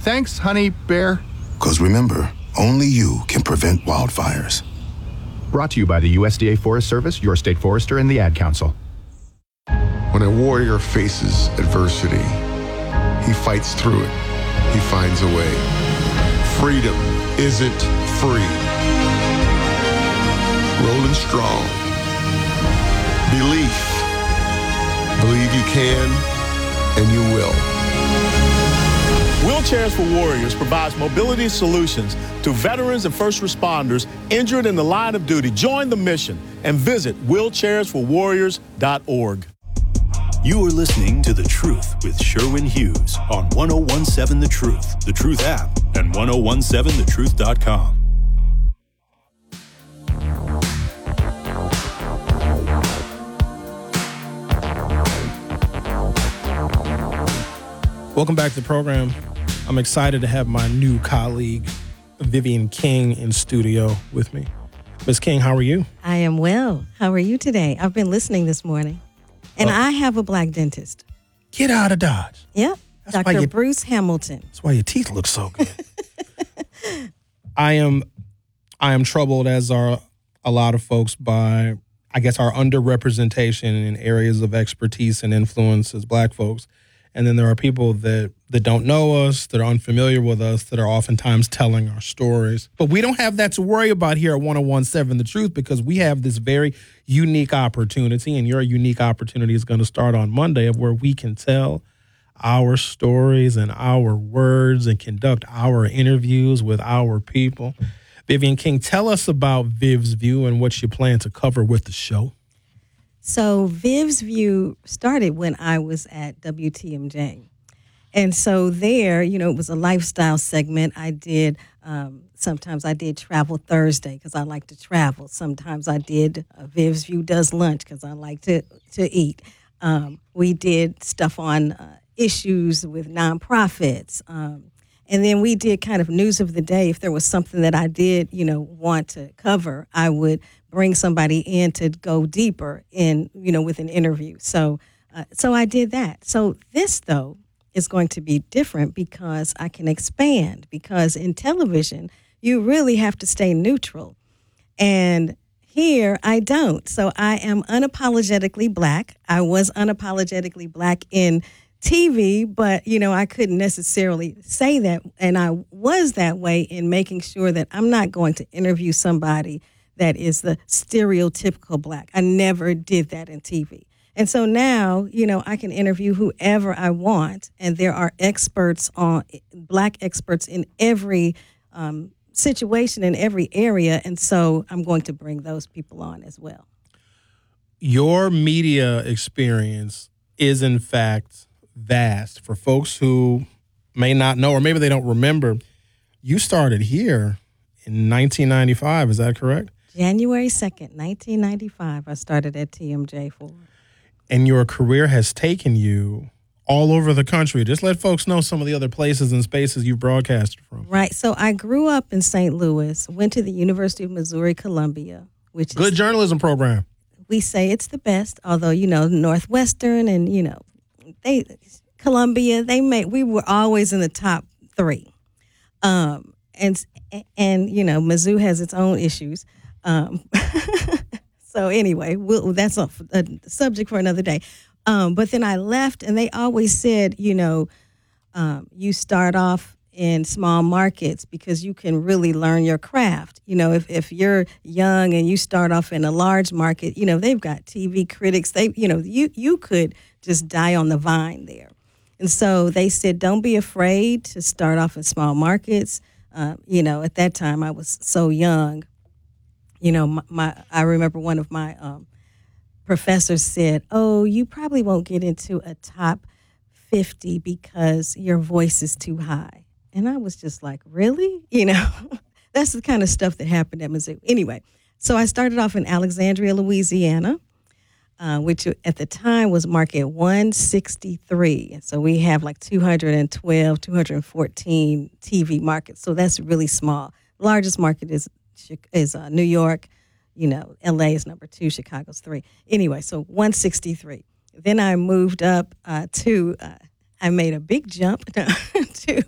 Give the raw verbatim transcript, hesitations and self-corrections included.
Thanks, honey bear. Because remember, only you can prevent wildfires. Brought to you by the U S D A Forest Service, your state forester, and the Ad Council. When a warrior faces adversity, he fights through it. He finds a way. Freedom isn't free. Rolling strong. Belief. Believe you can, and you will. Wheelchairs for Warriors provides mobility solutions to veterans and first responders injured in the line of duty. Join the mission and visit wheelchairs for warriors dot org. You are listening to The Truth with Sherwin Hughes on one oh one seven The Truth, The Truth app, and ten seventeen the truth dot com. Welcome back to the program. I'm excited to have my new colleague, Vivian King, in studio with me. Miz King, how are you? I am well. How are you today? I've been listening this morning. And Oh. I have a black dentist. Get out of Dodge. Yep. That's why Doctor you- Bruce Hamilton. That's why your teeth look so good. I am I am troubled, as are a lot of folks, by, I guess, our underrepresentation in areas of expertise and influence as black folks. And then there are people that, that don't know us, that are unfamiliar with us, that are oftentimes telling our stories. But we don't have that to worry about here at ten seventeen The Truth, because we have this very unique opportunity, and your unique opportunity is going to start on Monday, of where we can tell our stories and our words and conduct our interviews with our people. Vivian King, tell us about Viv's View and what you plan to cover with the show. So Viv's View started when I was at W T M J. And so there, you know, it was a lifestyle segment. I did, um, sometimes I did Travel Thursday because I like to travel. Sometimes I did uh, Viv's View Does Lunch because I like to, to eat. Um, we did stuff on uh, issues with nonprofits. Um, and then we did kind of news of the day. If there was something that I did, you know, want to cover, I would bring somebody in to go deeper in, you know, with an interview. So, uh, so I did that. So this, though, is going to be different because I can expand, because in television, you really have to stay neutral. And here I don't. So I am unapologetically black. I was unapologetically black in T V, but, you know, I couldn't necessarily say that. And I was that way in making sure that I'm not going to interview somebody that is the stereotypical black. I never did that in T V. And so now, you know, I can interview whoever I want, and there are experts on, black experts in every um, situation, in every area, and so I'm going to bring those people on as well. Your media experience is, in fact, vast. For folks who may not know, or maybe they don't remember, you started here in nineteen ninety-five, is that correct? January second, nineteen ninety-five, I started at T M J four. And your career has taken you all over the country. Just let folks know some of the other places and spaces you broadcasted from. Right. So I grew up in Saint Louis, went to the University of Missouri-Columbia, which Good is, journalism program. we say it's the best, although, you know, Northwestern and, you know, they Columbia, they made, we were always in the top three. Um, and, and you know, Mizzou has its own issues. Um So anyway, we'll, that's a, a subject for another day. Um, but then I left, and they always said, you know, um, you start off in small markets because you can really learn your craft. You know, if, if you're young and you start off in a large market, you know, they've got T V critics. They, you know, you, you could just die on the vine there. And so they said, don't be afraid to start off in small markets. Uh, you know, at that time I was so young. You know, my, my I remember one of my um, professors said, oh, you probably won't get into a top fifty because your voice is too high. And I was just like, really? You know, that's the kind of stuff that happened at Mizzou. Anyway, so I started off in Alexandria, Louisiana, uh, which at the time was market one sixty-three. And so we have like two hundred twelve, two hundred fourteen T V markets. So that's really small. Largest market is is uh, New York, you know, L A is number two, Chicago's three. Anyway, so one sixty-three. Then I moved up uh, to, uh, I made a big jump to